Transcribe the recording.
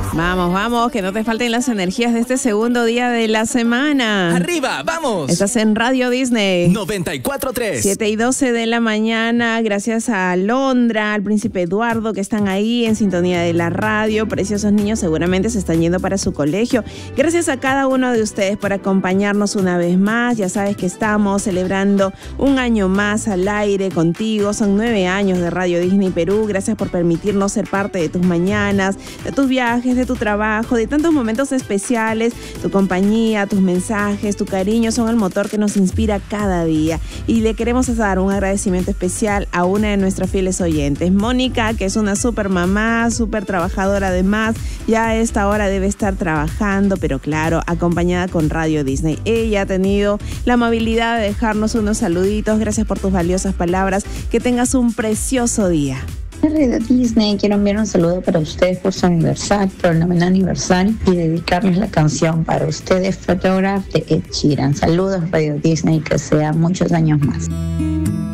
Vamos, vamos, que no te falten las energías de este segundo día de la semana. ¡Arriba, vamos! Estás en Radio Disney 94.3. 7:12 de la mañana. Gracias a Londra, al príncipe Eduardo, que están ahí en sintonía de la radio. Preciosos niños seguramente se están yendo para su colegio. Gracias a cada uno de ustedes por acompañarnos una vez más. Ya sabes que estamos celebrando un año más al aire contigo. Son 9 años de Radio Disney Perú. Gracias por permitirnos ser parte de tus mañanas, de tus viajes, de tu trabajo, de tantos momentos especiales. Tu compañía, tus mensajes, tu cariño son el motor que nos inspira cada día. Y le queremos dar un agradecimiento especial a una de nuestras fieles oyentes, Mónica, que es una súper mamá, súper trabajadora además. Ya a esta hora debe estar trabajando, pero claro, acompañada con Radio Disney. Ella ha tenido la amabilidad de dejarnos unos saluditos. Gracias por tus valiosas palabras. Que tengas un precioso día. Radio Disney, quiero enviar un saludo para ustedes por su aniversario, por el noveno aniversario, y dedicarles la canción para ustedes, Photograph, de Ed Sheeran. Saludos Radio Disney, que sean muchos años más.